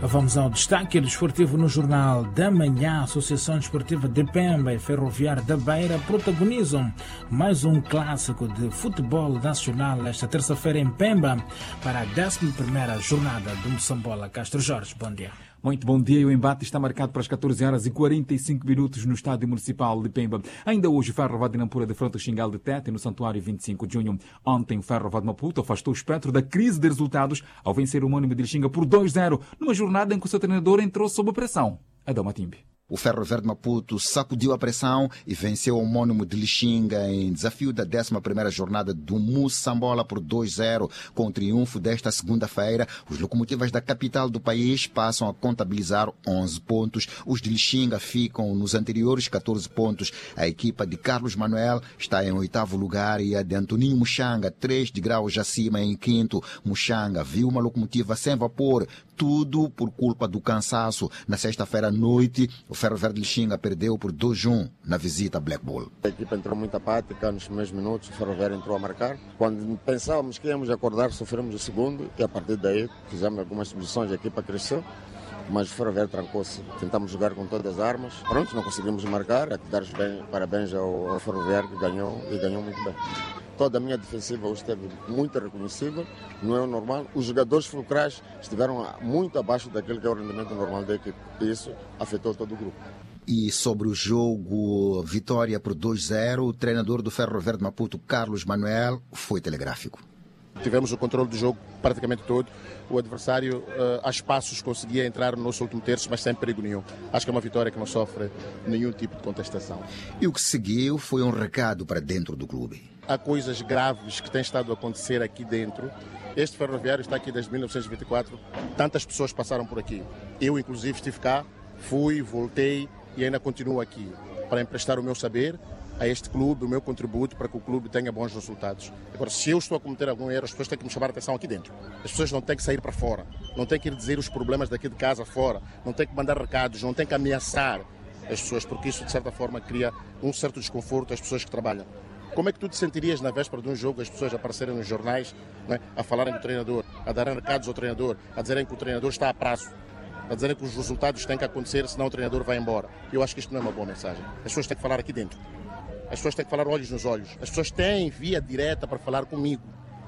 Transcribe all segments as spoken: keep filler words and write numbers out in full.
Vamos ao destaque desportivo no Jornal da Manhã. A Associação Desportiva de Pemba e Ferroviária da Beira protagonizam mais um clássico de futebol nacional esta terça-feira em Pemba para a décima primeira jornada do Moçambola. Castro Jorge, bom dia. Muito bom dia. O embate está marcado para as catorze horas e quarenta e cinco minutos no Estádio Municipal de Pemba. Ainda hoje, o Ferro Vade Nampula defronta o Xingal de Tete no Santuário vinte e cinco de junho. Ontem, o Ferro Vade Maputo afastou o espectro da crise de resultados ao vencer o Mônimo de Lixinga por dois a zero, numa jornada em que o seu treinador entrou sob pressão. Adão Matimbe. O Ferro Verde Maputo sacudiu a pressão e venceu o Mônimo de Lixinga em desafio da décima primeira jornada do Moçambola por dois a zero. Com o triunfo desta segunda-feira, os locomotivas da capital do país passam a contabilizar onze pontos. Os de Lixinga ficam nos anteriores catorze pontos. A equipa de Carlos Manuel está em oitavo lugar e a de Antoninho Muxanga, três de graus acima, em quinto. Muxanga viu uma locomotiva sem vapor, tudo por culpa do cansaço. Na sexta-feira à noite, o Ferro Verde Lixinga perdeu por dois a um na visita a Black Bull. A equipa entrou muito apática nos primeiros minutos, o Ferro Verde entrou a marcar. Quando pensávamos que íamos acordar, sofremos o segundo e a partir daí fizemos algumas substituições, a equipa cresceu, mas o Ferro Verde trancou-se. Tentamos jogar com todas as armas. Pronto, não conseguimos marcar, a dar bem, parabéns ao, ao Ferro Verde que ganhou e ganhou muito bem. Toda a minha defensiva hoje esteve muito reconhecível, não é o normal. Os jogadores fulcrais estiveram muito abaixo daquele que é o rendimento normal da equipe. E isso afetou todo o grupo. E sobre o jogo, vitória por dois a zero, o treinador do Ferro Verde Maputo, Carlos Manuel, foi telegráfico. Tivemos o controle do jogo praticamente todo. O adversário, uh, a espaços, conseguia entrar no nosso último terço, mas sem perigo nenhum. Acho que é uma vitória que não sofre nenhum tipo de contestação. E o que seguiu foi um recado para dentro do clube. Há coisas graves que têm estado a acontecer aqui dentro. Este ferroviário está aqui desde mil novecentos e vinte e quatro. Tantas pessoas passaram por aqui. Eu, inclusive, estive cá, fui, voltei e ainda continuo aqui para emprestar o meu saber a este clube, o meu contributo para que o clube tenha bons resultados. Agora, se eu estou a cometer algum erro, as pessoas têm que me chamar a atenção aqui dentro. As pessoas não têm que sair para fora, não têm que ir dizer os problemas daqui de casa fora, não têm que mandar recados, não têm que ameaçar as pessoas, porque isso, de certa forma, cria um certo desconforto às pessoas que trabalham. Como é que tu te sentirias na véspera de um jogo, as pessoas aparecerem nos jornais, né, a falarem do treinador, a darem recados ao treinador, a dizerem que o treinador está a prazo, a dizerem que os resultados têm que acontecer, senão o treinador vai embora? Eu acho que isto não é uma boa mensagem. As pessoas têm que falar aqui dentro. As pessoas têm que falar olhos nos olhos. As pessoas têm via direta para falar comigo.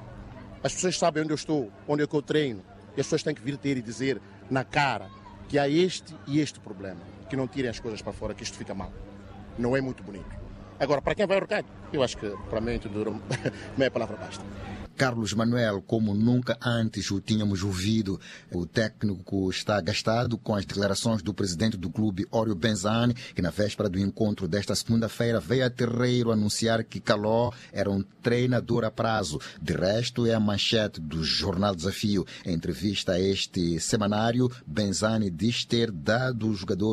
As pessoas sabem onde eu estou, onde é que eu treino. E as pessoas têm que vir ter e dizer na cara que há este e este problema. Que não tirem as coisas para fora, que isto fica mal. Não é muito bonito. Agora, para quem vai ao recado? Eu acho que, para mim, tudo meia palavra basta. Carlos Manuel, como nunca antes o tínhamos ouvido, o técnico está gastado com as declarações do presidente do clube, Ório Benzani, que na véspera do encontro desta segunda-feira veio a Terreiro anunciar que Caló era um treinador a prazo. De resto, é a manchete do Jornal Desafio. Em entrevista a este semanário, Benzani diz ter dado o jogador